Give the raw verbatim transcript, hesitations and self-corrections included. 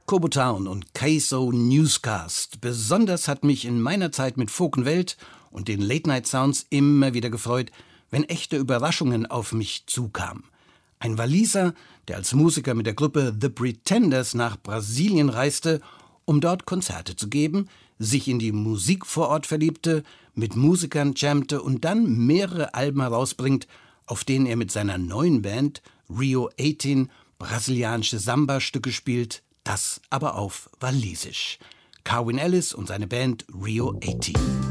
Cobo Town und K S O Newscast. Besonders hat mich in meiner Zeit mit Folk und Welt und den Late-Night-Sounds immer wieder gefreut, wenn echte Überraschungen auf mich zukamen. Ein Waliser, der als Musiker mit der Gruppe The Pretenders nach Brasilien reiste, um dort Konzerte zu geben, sich in die Musik vor Ort verliebte, mit Musikern jammte und dann mehrere Alben herausbringt, auf denen er mit seiner neuen Band Rio achtzehn brasilianische Samba-Stücke spielt, das aber auf Walisisch. Carwyn Ellis und seine Band Rio achtzehn.